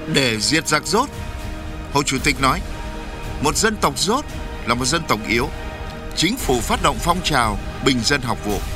để diệt giặc Rốt. Hồ Chủ tịch nói, một dân tộc Rốt là một dân tộc yếu. Chính phủ phát động phong trào bình dân học vụ.